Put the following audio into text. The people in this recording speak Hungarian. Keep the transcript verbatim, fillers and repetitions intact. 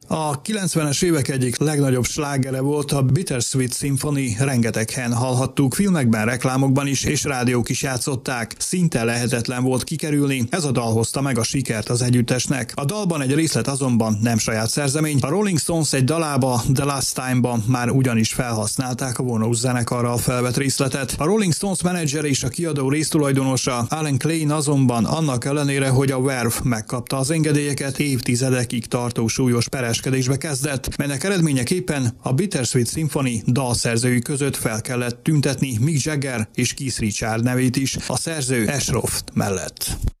A kilencvenes évek egyik legnagyobb slágere volt a Bittersweet Symphony, rengeteg helyen hallhattuk, filmekben, reklámokban is, és rádiók is játszották. Szinte lehetetlen volt kikerülni, ez a dal hozta meg a sikert az együttesnek. A dalban egy részlet azonban nem saját szerzemény. A Rolling Stones egy dalába, The Last Time-ban már ugyanis felhasználták a vonós zenekarral felvett részletet. A Rolling Stones menedzser és a kiadó résztulajdonosa Alan Klein azonban annak ellenére, hogy a Verve megkapta az engedélyeket, évtizedekig tartó súlyos pereskedésbe kezdett, melynek eredményeképpen a Bittersweet Symphony dalszerzői között fel kellett tüntetni Mick Jagger és Keith Richards nevét is a szerző Ashcroft mellett.